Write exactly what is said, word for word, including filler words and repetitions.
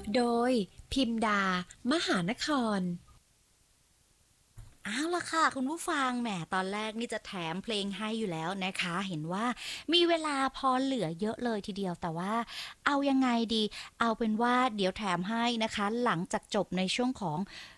โดยพิมดามหานครเอาล่ะค่ะคุณผู้ฟังแหมตอนแรกนี่จะแถมเพลงให้อยู่แล้วนะคะเห็นว่ามีเวลาพอเหลือเยอะเลยทีเดียวแต่ว่าเอายังไงดีเอาเป็นว่าเดี๋ยวแถมให้นะคะหลังจากจบในช่วงของ